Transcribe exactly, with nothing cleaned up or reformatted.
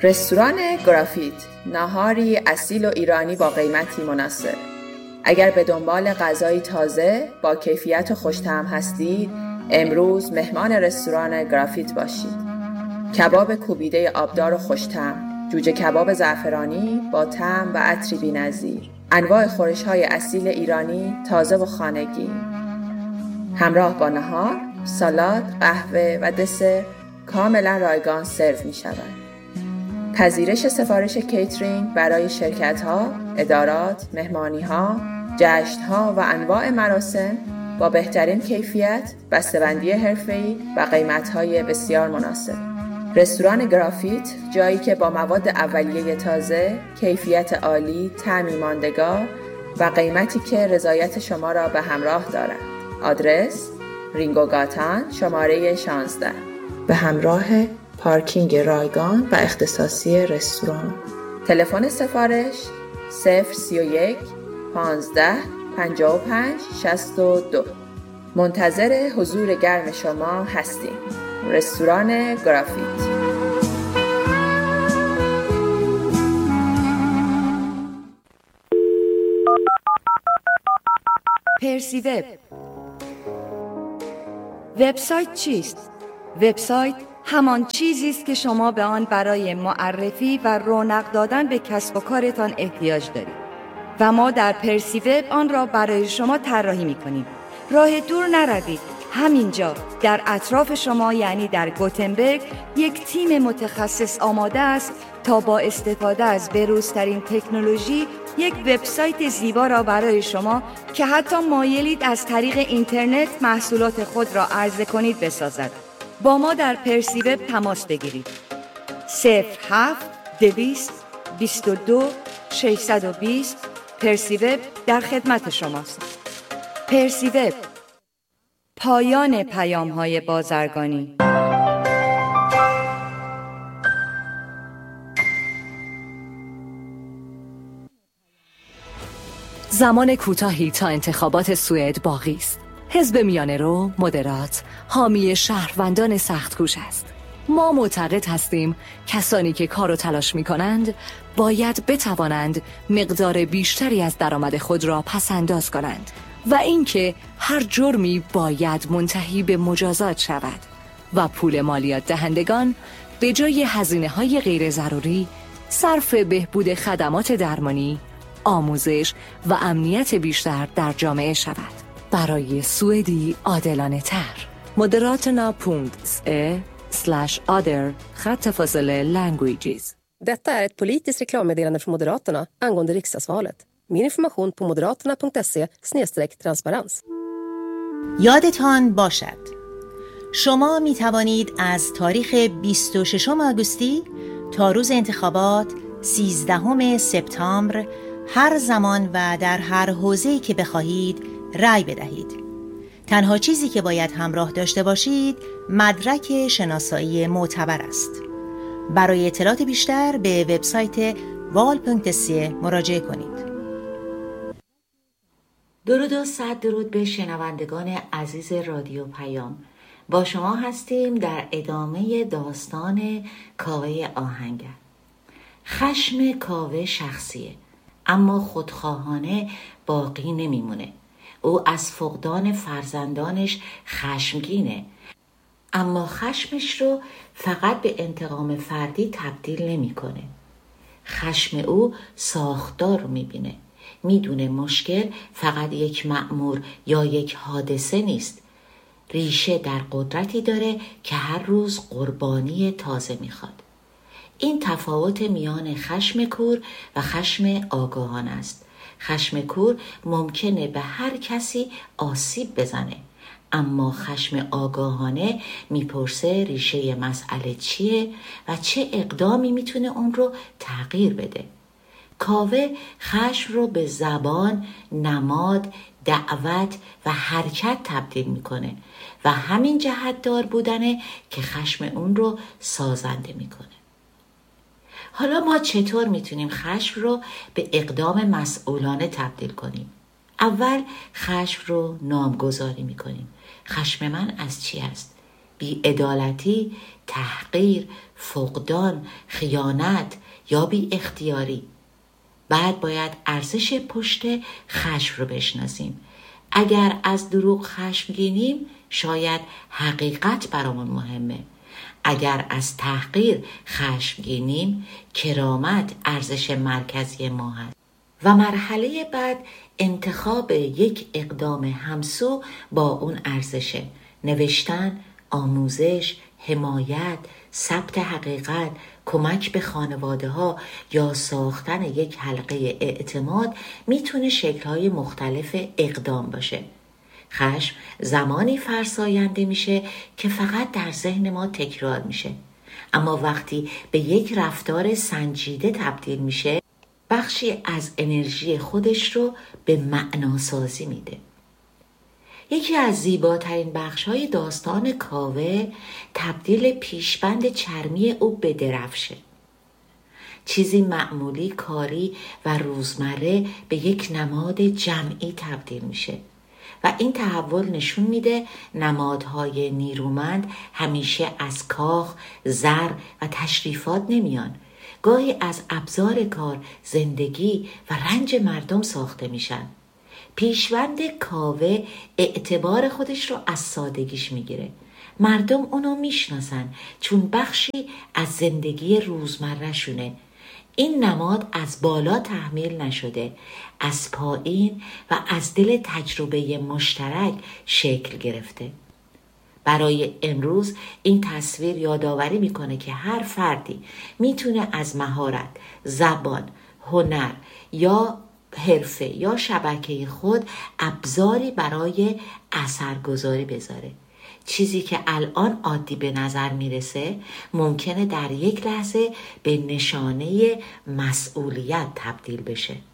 رستوران گرافیت، ناهاری اصیل و ایرانی با قیمتی مناسب. اگر به دنبال غذایی تازه با کیفیت و خوش‌طعم هستید، امروز مهمان رستوران گرافیت باشید. کباب کوبیده آبدار و خوش‌طعم، جوجه کباب زعفرانی با طعم و عطری بی‌نظیر، انواع خورش‌های اصیل ایرانی تازه و خانگی، همراه با نهار، سالاد، قهوه و دسر کاملا رایگان سرو می شود. پذیرش سفارش کیترینگ برای شرکت‌ها، ادارات، مهمانی‌ها، جشن‌ها و انواع مراسم با بهترین کیفیت، بسته‌بندی حرفه‌ای و قیمت‌های بسیار مناسب. رستوران گرافیت، جایی که با مواد اولیه تازه، کیفیت عالی، طعمی ماندگار و قیمتی که رضایت شما را به همراه دارد. آدرس: رینگوگاتان شماره شانزده، به همراه پارکینگ رایگان و اختصاصی رستوران. تلفن سفارش صفر سی و یک پانزده پنجاه و پنج شصت و دو. منتظر حضور گرم شما هستیم. رستوران گرافیت. پرسی وب. وبسایت چیست؟ وبسایت همان چیزی است که شما به آن برای معرفی و رونق دادن به کسب و کارتان احتیاج دارید و ما در پرسی وب آن را برای شما طراحی می‌کنیم. راه دور نروید. همینجا در اطراف شما، یعنی در گوتنبرگ، یک تیم متخصص آماده است تا با استفاده از بروزترین تکنولوژی یک وبسایت زیبا را برای شما که حتی مایلید از طریق اینترنت محصولات خود را عرضه کنید بسازد. با ما در پرسی وب تماس بگیرید. صفر هفت دویست بیست و دو ششصد و بیست. پرسی وب در خدمت شماست. پرسی وب، پایان پیام‌های بازرگانی. زمان کوتاهی تا انتخابات سوئد باقی است. حزب میانه رو، مدرات، حامی شهروندان سخت‌کوش است. ما معتقد هستیم کسانی که کار و تلاش می کنند باید بتوانند مقدار بیشتری از درآمد خود را پس‌انداز کنند و اینکه هر جرمی باید منتهی به مجازات شود و پول مالیات دهندگان به جای هزینه‌های غیر ضروری صرف بهبود خدمات درمانی، آموزش و امنیت بیشتر در جامعه شود. برای سوئدی عادلانه تر. Moderaterna punkt se slash other خط فاصله languages. Detta är ett politiskt reklammeddelande från Moderaterna angående riksdagsvalet. Mer information på moderaterna punkt se slash transparens. یادتان باشد شما می توانید از تاریخ بیست و ششم آگوستی تا روز انتخابات سیزدهم سپتامبر هر زمان و در هر حوزه‌ای که بخواهید رأی بدهید. تنها چیزی که باید همراه داشته باشید مدرک شناسایی معتبر است. برای اطلاعات بیشتر به وبسایت وال پونکت سی مراجعه کنید. درود و صد درود به شنوندگان عزیز رادیو پیام. با شما هستیم در ادامه داستان کاوه آهنگر. خشم کاوه شخصیه، اما خودخواهانه باقی نمیمونه. او از فقدان فرزندانش خشمگینه، اما خشمش رو فقط به انتقام فردی تبدیل نمیکنه. خشم او ساختار رو میبینه. میدونه مشکل فقط یک مأمور یا یک حادثه نیست. ریشه در قدرتی داره که هر روز قربانی تازه میخواد. این تفاوت میان خشم کور و خشم آگاهانه است. خشم کور ممکنه به هر کسی آسیب بزنه، اما خشم آگاهانه میپرسه ریشه مسئله چیه و چه اقدامی میتونه اون رو تغییر بده. کاوه خشم رو به زبان، نماد، دعوت و حرکت تبدیل میکنه و همین جهت دار بودنه که خشم اون رو سازنده میکنه. حالا ما چطور میتونیم خشم رو به اقدام مسئولانه تبدیل کنیم؟ اول خشم رو نامگذاری میکنیم. خشم من از چی است؟ بی‌عدالتی، تحقیر، فقدان، خیانت یا بی اختیاری. بعد باید ارزش پشت خشم رو بشناسیم. اگر از دروغ خشمگینیم شاید حقیقت برامون مهمه. اگر از تحقیر خشمگینیم کرامت ارزش مرکزی ما هست. و مرحله بعد انتخاب یک اقدام همسو با اون ارزشه. نوشتن، آموزش، حمایت، ثبت حقیقت، کمک به خانواده ها یا ساختن یک حلقه اعتماد میتونه شکل‌های مختلف اقدام باشه. خشم زمانی فرساینده میشه که فقط در ذهن ما تکرار میشه، اما وقتی به یک رفتار سنجیده تبدیل میشه بخشی از انرژی خودش رو به معناسازی میده. یکی از زیباترین بخش‌های داستان کاوه تبدیل پیشبند چرمی او به درفشه. چیزی معمولی، کاری و روزمره به یک نماد جمعی تبدیل میشه و این تحول نشون میده نمادهای نیرومند همیشه از کاخ، زر و تشریفات نمیان. گاهی از ابزار کار، زندگی و رنج مردم ساخته میشن. پیشوند کاوه اعتبار خودش رو از سادگیش میگیره. مردم اونو میشناسن چون بخشی از زندگی روزمره شونه. این نماد از بالا تحمیل نشده، از پایین و از دل تجربه مشترک شکل گرفته. برای امروز این تصویر یادآوری میکنه که هر فردی میتونه از مهارت، زبان، هنر یا حرفه یا شبکه خود ابزاری برای اثرگذاری بذاره. چیزی که الان عادی به نظر میرسه ممکنه در یک لحظه به نشانه مسئولیت تبدیل بشه.